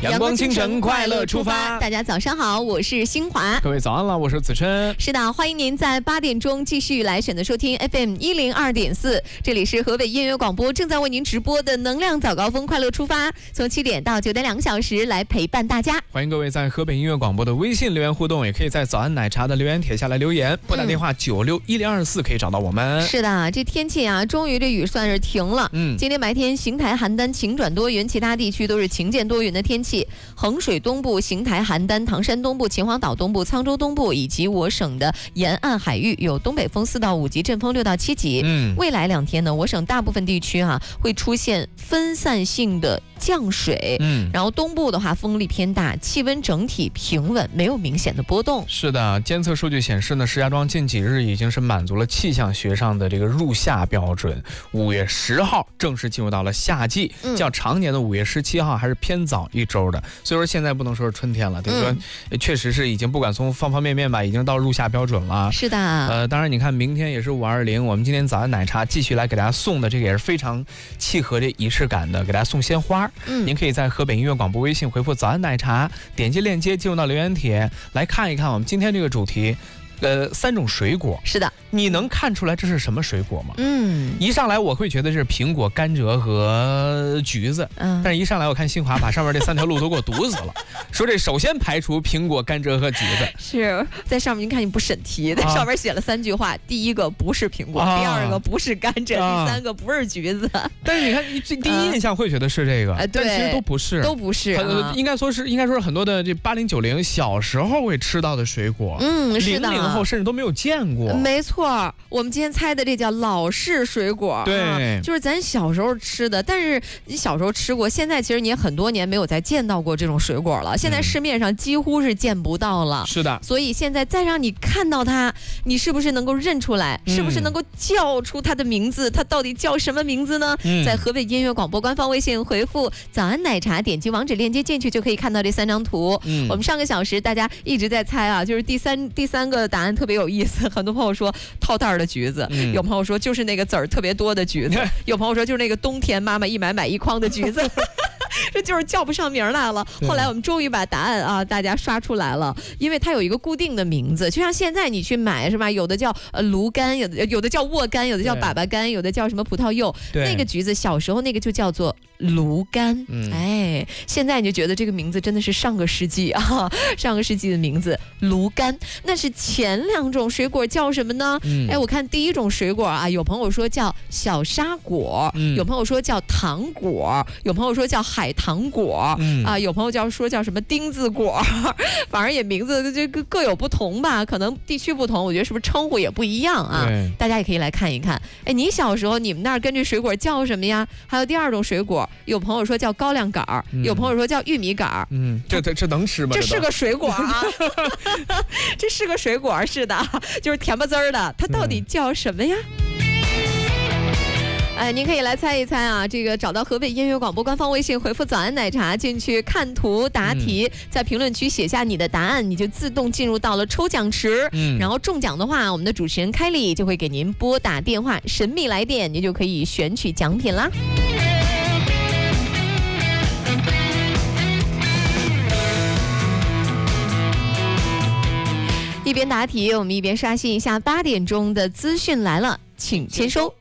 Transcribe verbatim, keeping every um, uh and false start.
阳光清晨，快乐出发。 大家早上好，我是新华。 各位早安了，我是子琛。 是的，欢迎您在八点钟继续来选择收听 F M 一零二点四，这里是河北音乐广播正在为您直播的能量早高峰快乐出发，从七点到九点两个小时来陪伴大家。 欢迎各位在河北音乐广播的微信留言互动，也可以在早安奶茶的留言帖下来留言，拨打电话九六一零二四可以找到我们。 是的，这天气啊，终于这雨算是停了。嗯，今天白天邢台邯郸晴转多云，其他地区都是晴见多云的天气。衡水东部、邢台邯郸、唐山东部、秦皇岛东部、沧州东部以及我省的沿岸海域有东北风四到五级，阵风六到七级。嗯，未来两天呢，我省大部分地区哈、啊、会出现分散性的降水。嗯，然后东部的话风力偏大，气温整体平稳，没有明显的波动。 是的，监测数据显示呢，石家庄近几日已经是满足了气象学上的这个入夏标准。五月十号正式进入到了夏季，嗯、较常年的五月十七号还是偏早一周的。所以说现在不能说是春天了，对吧？嗯、确实是已经不管从方方面面吧，已经到入夏标准了。 是的。 呃，当然你看明天也是五二零，我们今天早安奶茶继续来给大家送的这个也是非常契合这仪式感的，给大家送鲜花。嗯，您可以在河北音乐广播微信回复早安奶茶，点击链接进入到留言帖来看一看我们今天这个主题。呃，三种水果。 是的， 你能看出来这是什么水果吗？ 嗯， 一上来我会觉得是苹果、甘蔗和橘子，嗯，但是一上来我看新华把上面这三条路都给我堵死了，说这首先排除苹果、甘蔗和橘子。 是在上面，你看你不审题，在上面写了三句话：啊、第一个不是苹果，啊、第二个不是甘蔗，啊、第三个不是橘子。 但是你看，这第一印象会觉得是这个，呃、 但其实都不是， 都不是。 啊、应该说是，应该说是很多的这八零九零小时候会吃到的水果， 嗯，是的。 零零后甚至都没有见过。 没错，我们今天猜的这叫老式水果， 对、 啊，就是咱小时候吃的，但是你小时候吃过，现在其实你也很多年没有再见到过这种水果了，现在市面上几乎是见不到了。 是的， 所以现在再让你看到它，你是不是能够认出来？嗯、是不是能够叫出它的名字？它到底叫什么名字呢？嗯、在河北音乐广播官方微信回复“早安奶茶”，点击网址链接进去就可以看到这三张图。嗯、我们上个小时大家一直在猜啊，就是第三第三个答案特别有意思。很多朋友说套袋的橘子，嗯、有朋友说就是那个籽儿特别多的橘子，有朋友说就是那个冬天妈妈一买买一筐的橘子。这就是叫不上名来了。后来我们终于把答案啊，大家刷出来了，因为它有一个固定的名字，就像现在你去买是吧？有的叫呃芦柑，有的有的叫沃柑，有的叫粑粑柑，有的叫什么葡萄柚。那个橘子小时候那个就叫做芦柑。嗯、哎，现在你就觉得这个名字真的是上个世纪啊，上个世纪的名字芦柑。那是前两种水果叫什么呢？嗯、哎，我看第一种水果啊，有朋友说叫小沙果，嗯、有朋友说叫糖果，有朋友说叫海糖果，嗯、啊，有朋友叫说叫什么丁字果，反正也名字这个各有不同吧，可能地区不同，我觉得是不是称呼也不一样啊？大家也可以来看一看。哎，你小时候你们那儿跟这水果叫什么呀？还有第二种水果，有朋友说叫高粱杆儿，嗯、有朋友说叫玉米杆儿。嗯， 这这这能吃吗？ 这是个水果啊，这是个水果，是的，就是甜不滋儿的，它到底叫什么呀？嗯哎，您可以来猜一猜啊！这个找到河北音乐广播官方微信，回复“早安奶茶”进去看图答题，嗯、在评论区写下你的答案，你就自动进入到了抽奖池。嗯，然后中奖的话，我们的主持人凯莉就会给您拨打电话，神秘来电，您就可以选取奖品啦。一边答题，我们一边刷新一下八点钟的资讯来了，请签收。